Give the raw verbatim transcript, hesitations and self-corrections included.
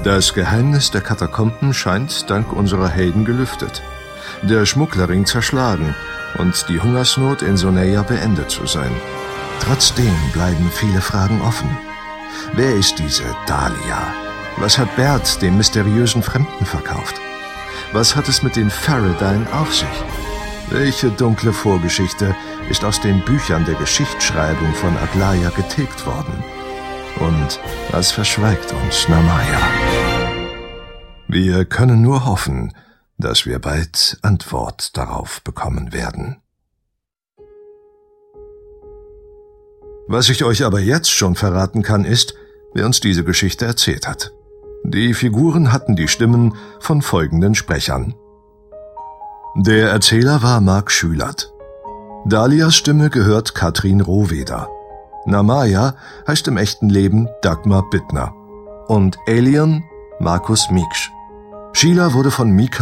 Das Geheimnis der Katakomben scheint dank unserer Helden gelüftet, der Schmugglerring zerschlagen und die Hungersnot in Soneia beendet zu sein. Trotzdem bleiben viele Fragen offen. Wer ist diese Dahlia? Was hat Bert dem mysteriösen Fremden verkauft? Was hat es mit den Faradine auf sich? Welche dunkle Vorgeschichte ist aus den Büchern der Geschichtsschreibung von Aglaia getilgt worden? Und was verschweigt uns Narmaya? Wir können nur hoffen, dass wir bald Antwort darauf bekommen werden. Was ich euch aber jetzt schon verraten kann, ist, wer uns diese Geschichte erzählt hat. Die Figuren hatten die Stimmen von folgenden Sprechern. Der Erzähler war Marc Schülert. Dahlias Stimme gehört Katrin Rohweder. Narmaya heißt im echten Leben Dagmar Bittner. Und Alien Markus Mieksch. Sheila wurde von Mika